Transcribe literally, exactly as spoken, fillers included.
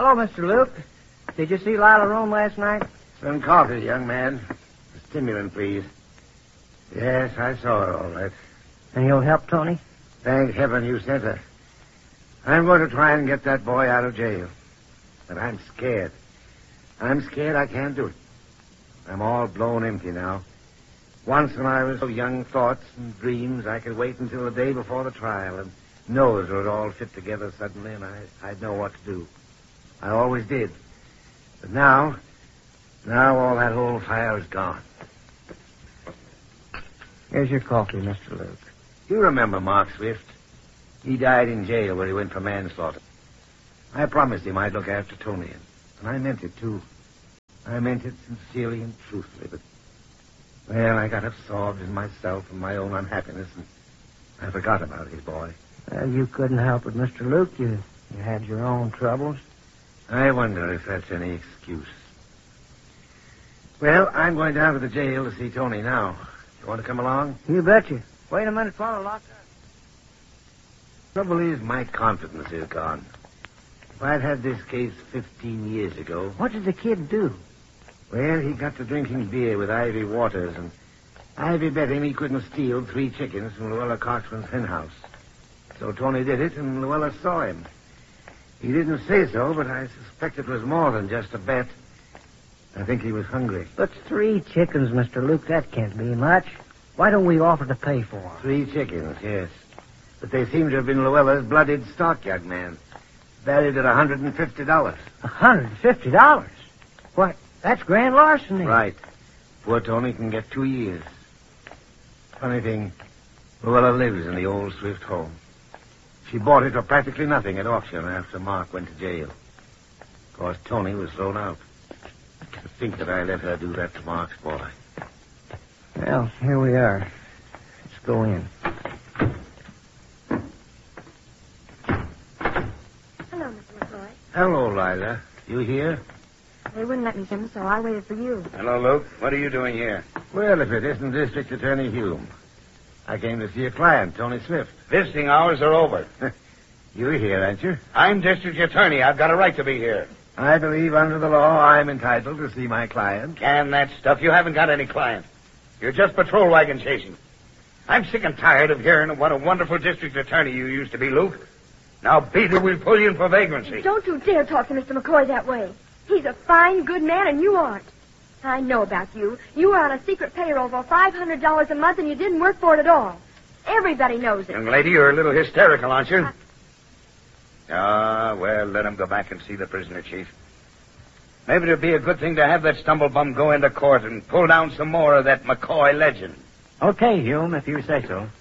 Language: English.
Hello, Mister Luke. Did you see Lila Rome last night? Some coffee, young man. A stimulant, please. Yes, I saw her all right. And you'll help Tony? Thank heaven you sent her. I'm going to try and get that boy out of jail. But I'm scared. I'm scared I can't do it. I'm all blown empty now. Once when I was so young, thoughts and dreams, I could wait until the day before the trial and know it would all fit together suddenly and I, I'd know what to do. I always did. But now, now all that old fire is gone. Here's your coffee, Mister Luke. You remember Mark Swift? He died in jail where he went for manslaughter. I promised him I'd look after Tony, and I meant it, too. I meant it sincerely and truthfully, but, well, I got absorbed in myself and my own unhappiness, and I forgot about his boy. Well, you couldn't help it, Mister Luke. You, you had your own troubles. I wonder if that's any excuse. Well, I'm going down to the jail to see Tony now. You want to come along? You betcha. Wait a minute, Father Locker. Trouble is, my confidence is gone. If I'd had this case fifteen years ago... What did the kid do? Well, he got to drinking beer with Ivy Waters, and Ivy bet him he couldn't steal three chickens from Luella Cochran's hen house. So Tony did it, and Luella saw him. He didn't say so, but I suspect it was more than just a bet. I think he was hungry. But three chickens, Mister Luke, that can't be much. Why don't we offer to pay for them? Three chickens, yes. But they seem to have been Luella's blooded stock, young man. Valued at one hundred fifty dollars. one hundred fifty dollars? Why, that's grand larceny. Right. Poor Tony can get two years. Funny thing, Luella lives in the old Swift home. She bought it for practically nothing at auction after Mark went to jail. Of course, Tony was thrown out. To think that I let her do that to Mark's boy. Well, here we are. Let's go in. Hello, Mister McCoy. Hello, Lila. You here? They wouldn't let me in, so I waited for you. Hello, Luke. What are you doing here? Well, if it isn't District Attorney Hume. I came to see a client, Tony Swift. Visiting hours are over. You're here, aren't you? I'm district attorney. I've got a right to be here. I believe under the law I'm entitled to see my client. Can that stuff. You haven't got any client. You're just patrol wagon chasing. I'm sick and tired of hearing of what a wonderful district attorney you used to be, Luke. Now, Peter will pull you in for vagrancy. Don't you dare talk to Mister McCoy that way. He's a fine, good man, and you aren't. I know about you. You were on a secret payroll for five hundred dollars a month, and you didn't work for it at all. Everybody knows it. Young lady, you're a little hysterical, aren't you? I... Ah, well, let him go back and see the prisoner, Chief. Maybe it'd be a good thing to have that stumblebum go into court and pull down some more of that McCoy legend. Okay, Hume, if you say so.